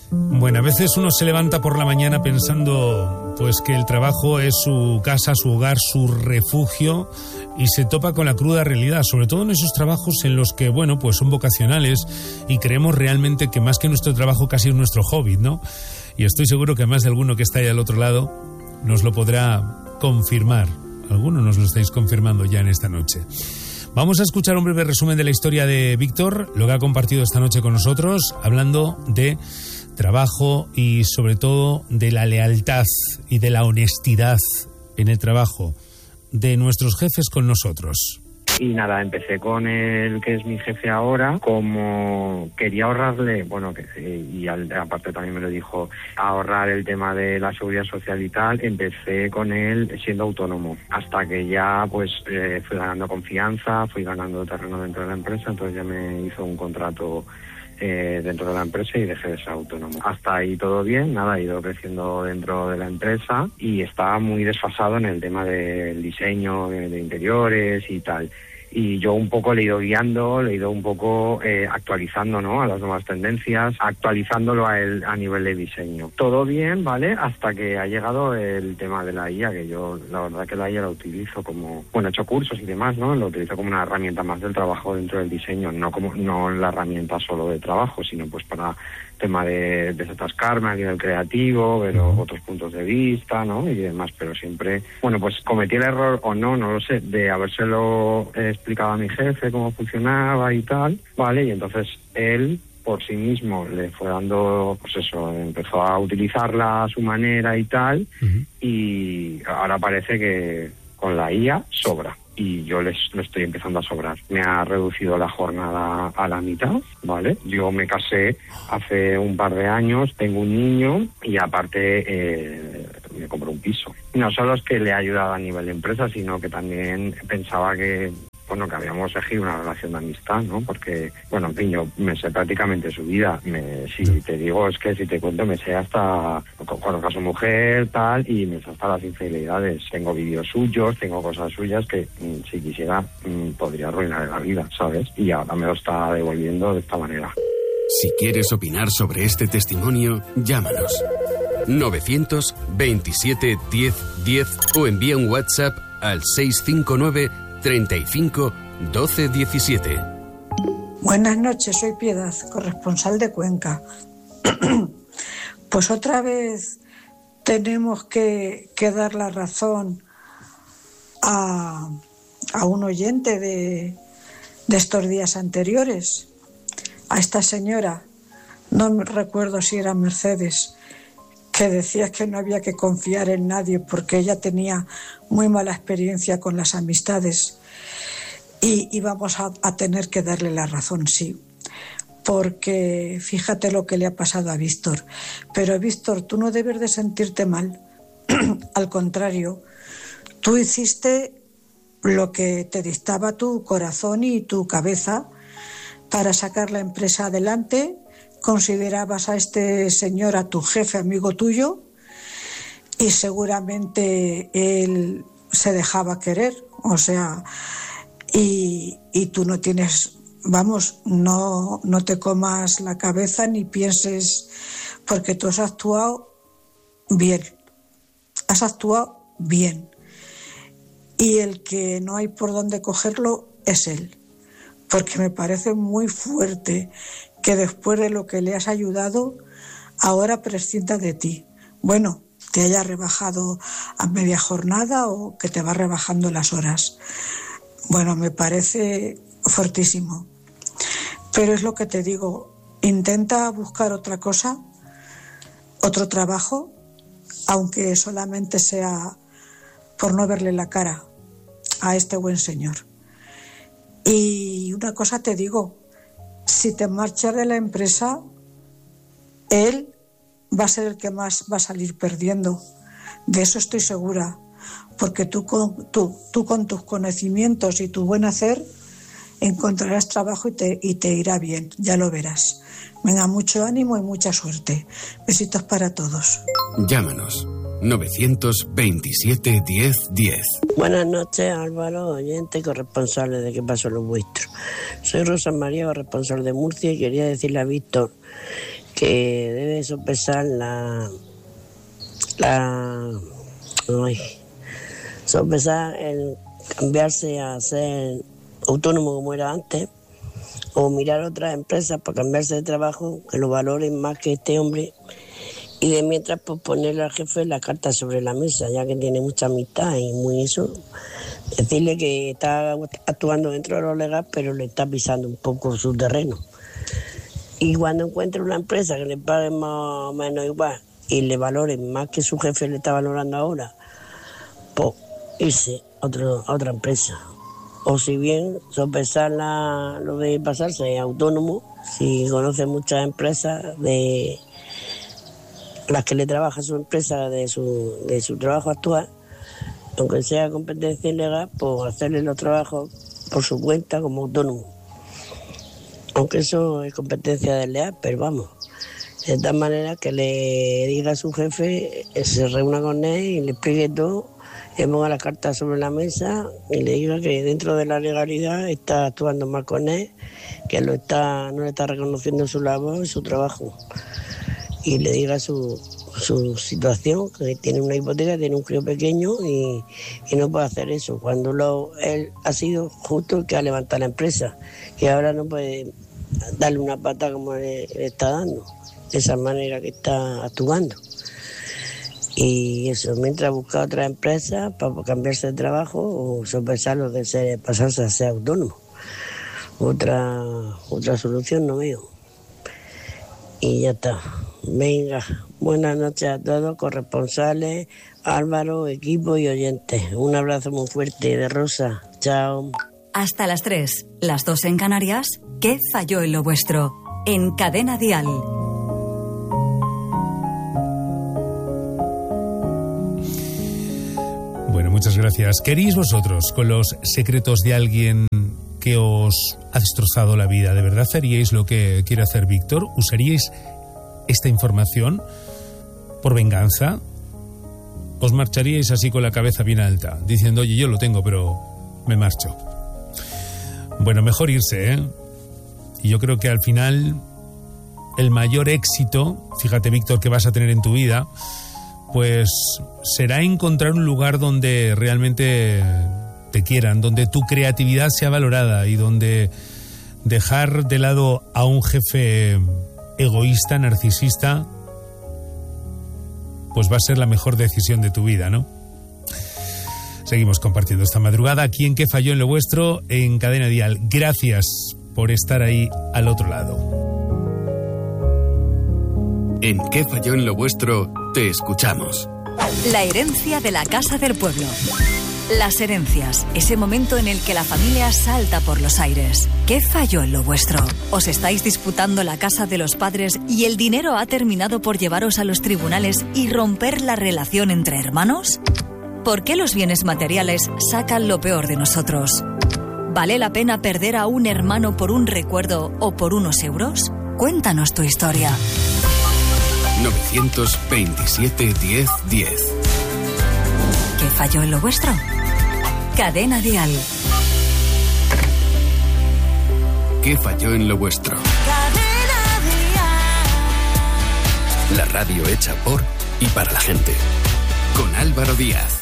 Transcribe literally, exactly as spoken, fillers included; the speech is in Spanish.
Bueno, a veces uno se levanta por la mañana pensando pues que el trabajo es su casa, su hogar, su refugio, y se topa con la cruda realidad, sobre todo en esos trabajos en los que, bueno, pues son vocacionales y creemos realmente que más que nuestro trabajo casi es nuestro hobby, ¿no? Y estoy seguro que más de alguno que está ahí al otro lado nos lo podrá confirmar. Algunos nos lo estáis confirmando ya en esta noche. Vamos a escuchar un breve resumen de la historia de Víctor, lo que ha compartido esta noche con nosotros, hablando de trabajo y sobre todo de la lealtad y de la honestidad en el trabajo de nuestros jefes con nosotros. Y nada, empecé con el que es mi jefe ahora, como quería ahorrarle, bueno, que y al, aparte también me lo dijo, ahorrar el tema de la seguridad social y tal, empecé con él siendo autónomo, hasta que ya pues eh, fui ganando confianza, fui ganando terreno dentro de la empresa, entonces ya me hizo un contrato Eh, dentro de la empresa y dejé de ser autónomo. Hasta ahí todo bien, nada, he ido creciendo dentro de la empresa y estaba muy desfasado en el tema del diseño de, de interiores y tal. Y yo un poco le he ido guiando, le he ido un poco eh, actualizando, ¿no?, a las nuevas tendencias, actualizándolo a, él, a nivel de diseño. Todo bien, ¿vale?, hasta que ha llegado el tema de la I A, que yo la verdad que la I A la utilizo como, bueno, he hecho cursos y demás, ¿no?, lo utilizo como una herramienta más del trabajo dentro del diseño, no como no la herramienta solo de trabajo, sino pues para tema de desatascarme a nivel creativo, ver otros puntos de vista, ¿no?, y demás, pero siempre, bueno, pues cometí el error, o no, no lo sé, de habérselo eh, explicado a mi jefe cómo funcionaba y tal, ¿vale? Y entonces él, por sí mismo, le fue dando, pues eso, empezó a utilizarla a su manera y tal, uh-huh. Y ahora parece que con la I A sobra. Y yo les lo estoy empezando a sobrar. Me ha reducido la jornada a la mitad, ¿vale? Yo me casé hace un par de años, tengo un niño y aparte eh, me compré un piso. No solo es que le ha ayudado a nivel de empresa, sino que también pensaba que, bueno, que habíamos elegido una relación de amistad, ¿no? Porque, bueno, en fin, yo me sé prácticamente su vida. Me, si te digo, es que si te cuento, me sé hasta, conozco a su mujer, tal, y me sé hasta las infidelidades. Tengo vídeos suyos, tengo cosas suyas que, mmm, si quisiera, mmm, podría arruinar la vida, ¿sabes? Y ahora me lo está devolviendo de esta manera. Si quieres opinar sobre este testimonio, llámanos. novecientos veintisiete diez diez o envía un WhatsApp al seis cinco nueve treinta y cinco doce diecisiete. Buenas noches, soy Piedad, corresponsal de Cuenca. Pues otra vez tenemos que, que dar la razón a, a un oyente de, de estos días anteriores, a esta señora, no me recuerdo si era Mercedes, que decía que no había que confiar en nadie porque ella tenía muy mala experiencia con las amistades y, y vamos a, a tener que darle la razón, sí, porque fíjate lo que le ha pasado a Víctor. Pero Víctor, tú no debes de sentirte mal, al contrario, tú hiciste lo que te dictaba tu corazón y tu cabeza para sacar la empresa adelante. Considerabas a este señor a tu jefe, amigo tuyo, y seguramente él se dejaba querer, o sea, y, y tú no tienes, vamos, no, no te comas la cabeza ni pienses, porque tú has actuado bien, has actuado bien, y el que no hay por dónde cogerlo es él, porque me parece muy fuerte que después de lo que le has ayudado, ahora prescinda de ti. Bueno, te haya rebajado a media jornada o que te va rebajando las horas. Bueno, me parece fortísimo. Pero es lo que te digo, intenta buscar otra cosa, otro trabajo, aunque solamente sea por no verle la cara a este buen señor. Y una cosa te digo, si te marchas de la empresa, él va a ser el que más va a salir perdiendo. De eso estoy segura, porque tú con, tú, tú con tus conocimientos y tu buen hacer encontrarás trabajo y te, y te irá bien, ya lo verás. Venga, mucho ánimo y mucha suerte. Besitos para todos. Llámanos novecientos veintisiete diez diez. Buenas noches, Álvaro, oyente y corresponsable de ¿Qué pasó lo vuestro? Soy Rosa María, corresponsal de Murcia, y quería decirle a Víctor que debe sopesar la... la... ay, sopesar el cambiarse a ser autónomo como era antes, o mirar otras empresas para cambiarse de trabajo que lo valoren más que este hombre, y de mientras pues ponerle al jefe la carta sobre la mesa, ya que tiene mucha amistad y muy eso, decirle que está actuando dentro de lo legal, pero le está pisando un poco su terreno. Y cuando encuentre una empresa que le pague más o menos igual y le valoren más que su jefe le está valorando ahora, pues irse a, otro, a otra empresa. O si bien sopesar la, lo de pasarse autónomo, si conoce muchas empresas de las que le trabaja su empresa de su, de su trabajo actual, aunque sea competencia ilegal, pues hacerle los trabajos por su cuenta como autónomo. Aunque eso es competencia desleal, pero vamos, de tal manera que le diga a su jefe, se reúna con él y le explique todo, le ponga las cartas sobre la mesa y le diga que dentro de la legalidad está actuando mal con él, que lo está, no le está reconociendo su labor y su trabajo. Y le diga su, su situación, que tiene una hipoteca, tiene un crío pequeño y, y no puede hacer eso. Cuando lo, él ha sido justo el que ha levantado la empresa, y ahora no puede darle una pata como le, le está dando, de esa manera que está actuando. Y eso, mientras busca otra empresa para cambiarse de trabajo o sopesarlo de ser, pasarse a ser autónomo. Otra, otra solución no veo. Y ya está. Venga, buenas noches a todos, corresponsales, Álvaro, equipo y oyentes. Un abrazo muy fuerte de Rosa. Chao. Hasta las tres, las dos en Canarias. ¿Qué falló en lo vuestro? En Cadena Dial. Bueno, muchas gracias. ¿Queréis vosotros, con los secretos de alguien que os ha destrozado la vida, de verdad haríais lo que quiere hacer Víctor? ¿Usaríais esta información por venganza? ¿Os marcharíais así con la cabeza bien alta, diciendo, oye, yo lo tengo, pero me marcho? Bueno, mejor irse, ¿eh? Y yo creo que al final el mayor éxito, fíjate, Víctor, que vas a tener en tu vida, pues será encontrar un lugar donde realmente te quieran, donde tu creatividad sea valorada y donde dejar de lado a un jefe egoísta, narcisista, pues va a ser la mejor decisión de tu vida, ¿no? Seguimos compartiendo esta madrugada aquí en ¿Qué falló en lo vuestro? En Cadena Dial. Gracias por estar ahí al otro lado. En ¿Qué falló en lo vuestro? Te escuchamos. La herencia de la Casa del Pueblo. Las herencias, ese momento en el que la familia salta por los aires. ¿Qué falló en lo vuestro? ¿Os estáis disputando la casa de los padres y el dinero ha terminado por llevaros a los tribunales y romper la relación entre hermanos? ¿Por qué los bienes materiales sacan lo peor de nosotros? ¿Vale la pena perder a un hermano por un recuerdo o por unos euros? Cuéntanos tu historia. novecientos veintisiete diez diez. ¿Qué falló en lo vuestro? Cadena Dial. ¿Qué falló en lo vuestro? Cadena Dial. La radio hecha por y para la gente. Con Álvaro Díaz.